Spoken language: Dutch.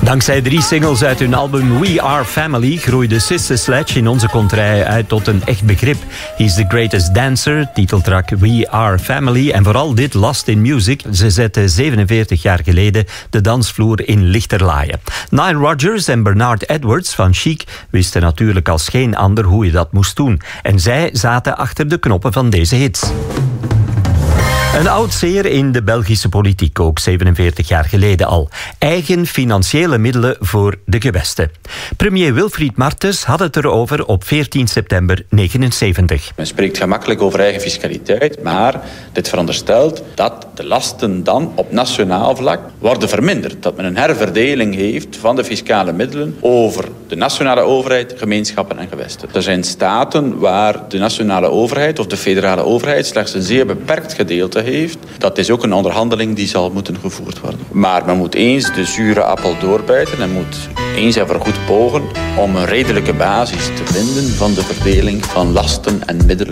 Dankzij 3 singles uit hun album We Are Family groeide Sister Sledge in onze contrij uit tot een echt begrip. He's the Greatest Dancer, titeltrack We Are Family en vooral dit Lost in Music. Ze zetten 47 jaar geleden de dansvloer in Lichterlaaien. Nile Rodgers en Bernard Edwards van Chic wisten natuurlijk als geen ander hoe je dat moest doen. En zij zaten achter de knoppen van deze hits. Een oud zeer in de Belgische politiek, ook 47 jaar geleden al. Eigen financiële middelen voor de gewesten. Premier Wilfried Martens had het erover op 14 september 1979. Men spreekt gemakkelijk over eigen fiscaliteit, maar dit veronderstelt dat de lasten dan op nationaal vlak worden verminderd. Dat men een herverdeling heeft van de fiscale middelen over de nationale overheid, gemeenschappen en gewesten. Er zijn staten waar de nationale overheid of de federale overheid slechts een zeer beperkt gedeelte heeft. Dat is ook een onderhandeling die zal moeten gevoerd worden. Maar men moet eens de zure appel doorbijten en moet eens en voorgoed pogen om een redelijke basis te vinden van de verdeling van lasten en middelen